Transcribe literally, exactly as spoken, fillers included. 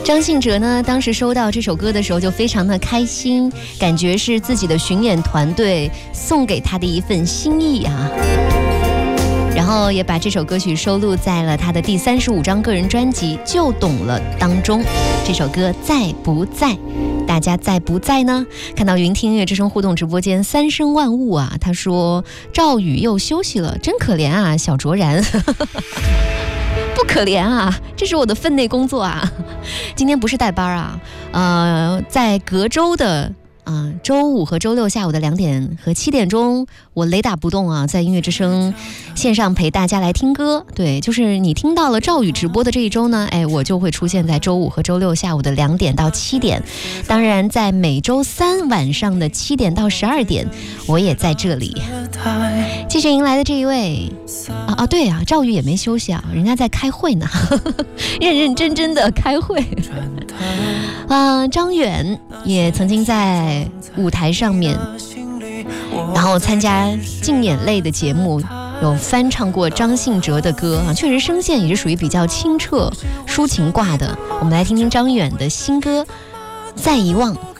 张信哲呢，当时收到这首歌的时候就非常的开心，感觉是自己的巡演团队送给他的一份心意啊。然后也把这首歌曲收录在了他的第三十五张个人专辑《就懂了》当中。这首歌在不在？大家在不在呢？看到云听音乐之声互动直播间三生万物啊，他说赵宇又休息了，真可怜啊，小卓然。不可怜啊，这是我的分内工作啊。今天不是带班啊，呃，在隔周的啊、呃，周五和周六下午的两点和七点钟，我雷打不动啊，在音乐之声线上陪大家来听歌。对，就是你听到了赵宇直播的这一周呢，哎，我就会出现在周五和周六下午的两点到七点。当然，在每周三晚上的七点到十二点，我也在这里。继续迎来的这一位啊啊，对啊，赵宇也没休息啊，人家在开会呢，认认真真的开会。啊、呃，张远也曾经在舞台上面，然后参加竞演类的节目，有翻唱过张信哲的歌啊，确实声线也是属于比较清澈抒情挂的。我们来听听张远的新歌《再遗忘》。